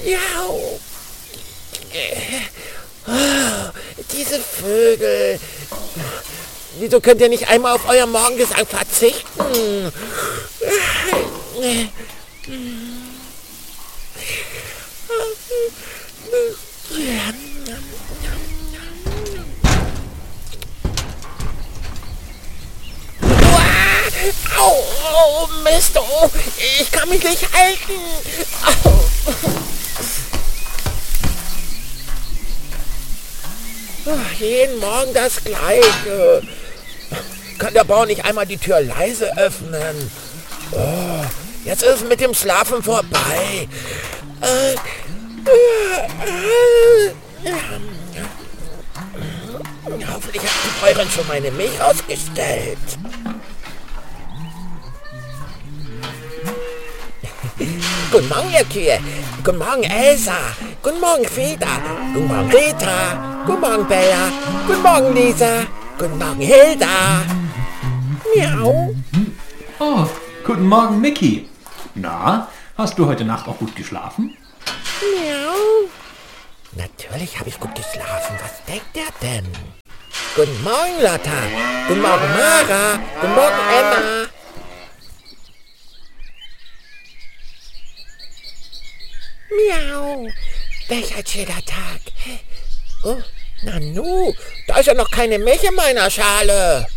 Miau. Diese Vögel. Wieso könnt ihr nicht einmal auf euer Morgengesang verzichten? Au, Mist, oh, ich kann mich nicht halten. Au. Jeden Morgen das Gleiche. Kann der Bauer nicht einmal die Tür leise öffnen? Oh, jetzt ist es mit dem Schlafen vorbei. Hoffentlich hat die Bäuerin schon meine Milch ausgestellt. Guten Morgen, ihr Kühe. Guten Morgen, Elsa. Guten Morgen, Frieda. Guten Morgen, Rita. Guten Morgen, Bella. Guten Morgen, Lisa. Guten Morgen, Hilda. Miau. Oh, guten Morgen, Mickey. Na, hast du heute Nacht auch gut geschlafen? Miau. Natürlich habe ich gut geschlafen. Was denkt ihr denn? Guten Morgen, Lotta. Guten Morgen, Mara. Guten Morgen, Emma. Miau. Welch ein schöner Tag. Oh, Nanu, da ist ja noch keine Milch in meiner Schale.